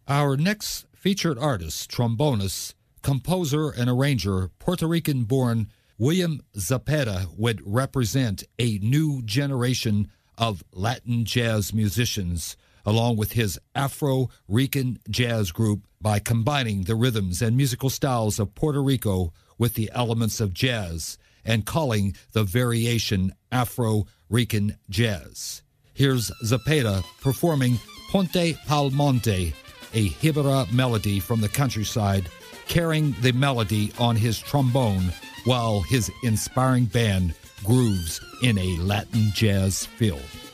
Our next featured artist, trombonist, composer, and arranger, Puerto Rican-born William Zepeda, would represent a new generation of Latin jazz musicians, along with his Afro-Rican jazz group, by combining the rhythms and musical styles of Puerto Rico with the elements of jazz and calling the variation Afro-Rican jazz. Here's Zepeda performing Ponte Pal Monte, a Jibara melody from the countryside, carrying the melody on his trombone while his inspiring band grooves in a Latin jazz feel.